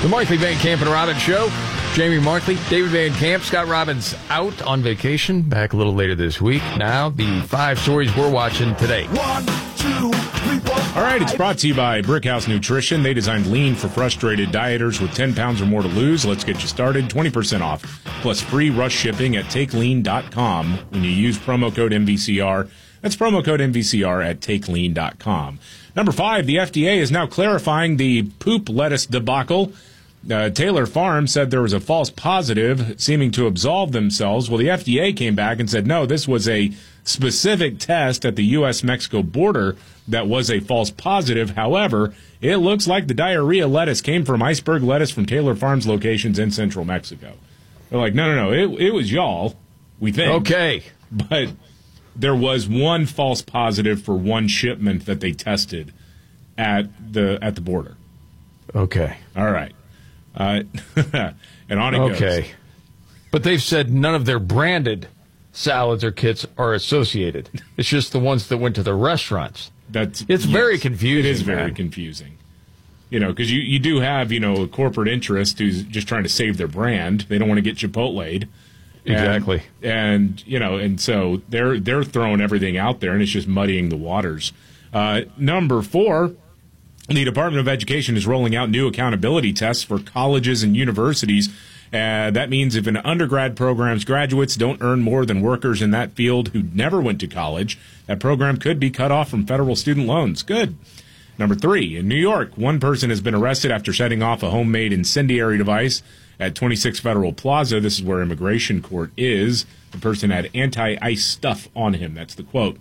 The Markley, Van Camp, and Robbins Show. Jamie Markley, David Van Camp, Scott Robbins out on vacation. Back a little later this week. Now, the 5 stories we're watching today. 1, 2, 3, 4. All right, it's brought to you by Brickhouse Nutrition. They designed lean for frustrated dieters with 10 pounds or more to lose. Let's get you started. 20% off, plus free rush shipping at takelean.com when you use promo code MVCR. That's promo code MVCR at takelean.com. Number 5, the FDA is now clarifying the poop lettuce debacle. Taylor Farms said there was a false positive seeming to absolve themselves. Well, the FDA came back and said, no, this was a specific test at the U.S.-Mexico border that was a false positive. However, it looks like the diarrhea lettuce came from iceberg lettuce from Taylor Farms locations in central Mexico. They're like, no, it was y'all, we think. Okay. But there was one false positive for one shipment that they tested at the border. Okay. All right. And on it goes. Okay. But they've said none of their branded salads or kits are associated. It's just the ones that went to the restaurants. It's very confusing. It is very confusing. You know, because you do have, a corporate interest who's just trying to save their brand. They don't want to get Chipotle'd. Exactly. And so they're throwing everything out there, and it's just muddying the waters. Number 4, the Department of Education is rolling out new accountability tests for colleges and universities. That means if an undergrad program's graduates don't earn more than workers in that field who never went to college, that program could be cut off from federal student loans. Good. Number 3, in New York, one person has been arrested after setting off a homemade incendiary device at 26 Federal Plaza. This is where immigration court is. The person had anti-ice stuff on him. That's the quote.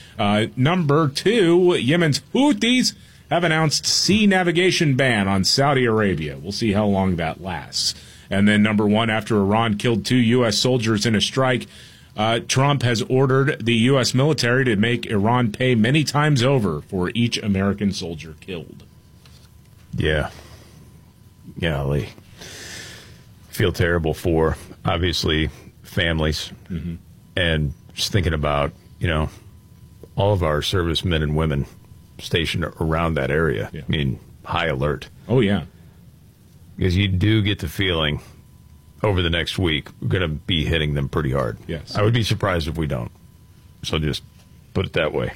Number 2, Yemen's Houthis have announced sea navigation ban on Saudi Arabia. We'll see how long that lasts. And then number 1, after Iran killed 2 U.S. soldiers in a strike, Trump has ordered the U.S. military to make Iran pay many times over for each American soldier killed. Yeah. Golly. Feel terrible for, obviously, families. Mm-hmm. And just thinking about, all of our servicemen and women stationed around that area. Yeah. I mean, high alert. Oh, yeah. Because you do get the feeling over the next week we're going to be hitting them pretty hard. Yes. I would be surprised if we don't. So just put it that way.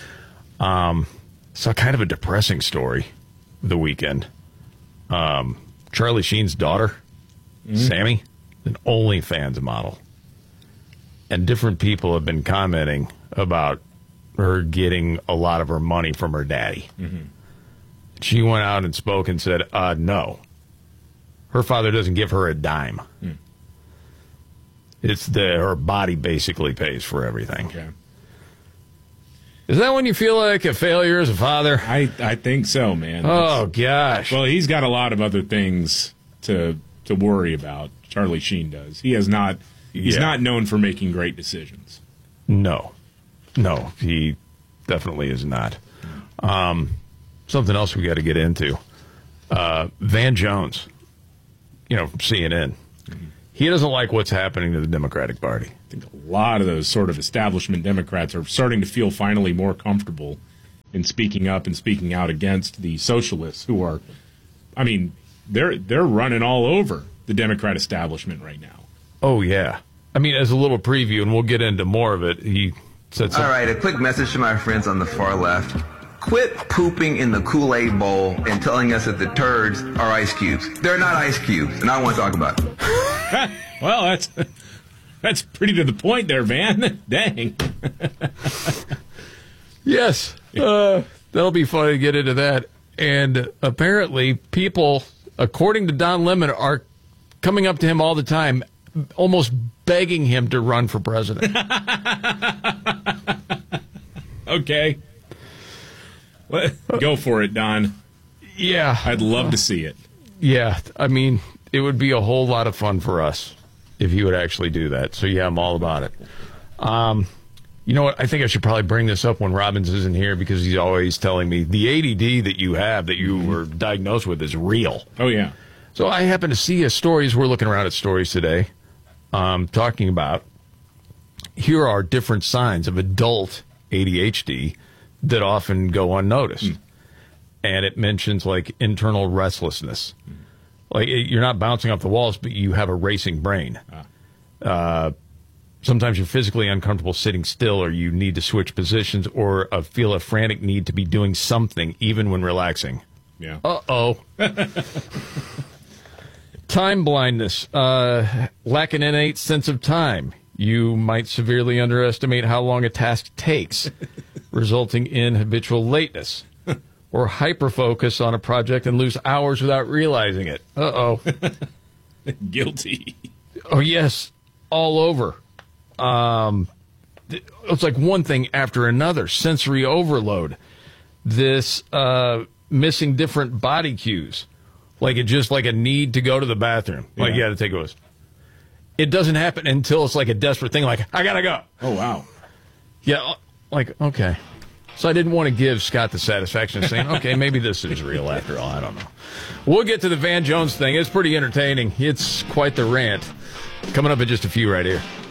So kind of a depressing story the weekend. Charlie Sheen's daughter, Sammy, an OnlyFans model. And different people have been commenting about her getting a lot of her money from her daddy. Mm-hmm. She went out and spoke and said, no. Her father doesn't give her a dime. Mm. It's her body basically pays for everything. Okay. Is that when you feel like a failure as a father? I think so, man. Oh, gosh. Well, he's got a lot of other things to worry about. Charlie Sheen does. He's not known for making great decisions. No, he definitely is not. Something else we got to get into. Van Jones, from CNN. Mm-hmm. He doesn't like what's happening to the Democratic Party. I think a lot of those sort of establishment Democrats are starting to feel finally more comfortable in speaking up and speaking out against the socialists who are, they're running all over the Democrat establishment right now. Oh, yeah. As a little preview, and we'll get into more of it, he said something. All right, a quick message to my friends on the far left. Quit pooping in the Kool-Aid bowl and telling us that the turds are ice cubes. They're not ice cubes, and I don't want to talk about it. Well, that's pretty to the point there, Van. Dang. Yes. That'll be fun to get into that. And apparently people, according to Don Lemon, are coming up to him all the time, almost begging him to run for president. Okay. Go for it, Don. Yeah. I'd love to see it. Yeah. It would be a whole lot of fun for us if he would actually do that. So, yeah, I'm all about it. You know what? I think I should probably bring this up when Robbins isn't here because he's always telling me the ADD that you have, that you were diagnosed with, is real. Oh, yeah. So I happen to see a stories. We're looking around at stories today talking about here are different signs of adult ADHD that often go unnoticed. And it mentions like internal restlessness, Like, you're not bouncing off the walls, but you have a racing brain. Sometimes you're physically uncomfortable sitting still, or you need to switch positions, or feel a frantic need to be doing something, even when relaxing. Yeah. Uh-oh. Time blindness. Lack an innate sense of time. You might severely underestimate how long a task takes, resulting in habitual lateness. Or hyperfocus on a project and lose hours without realizing it. Uh-oh. Guilty. Oh, yes. All over. It's like one thing after another. Sensory overload. This missing different body cues. Like it's just like a need to go to the bathroom. Like, you got to take a whiz. It doesn't happen until it's like a desperate thing. Like, I got to go. Oh, wow. Yeah, like, okay. So I didn't want to give Scott the satisfaction of saying, okay, maybe this is real after all. I don't know. We'll get to the Van Jones thing. It's pretty entertaining. It's quite the rant. Coming up in just a few right here.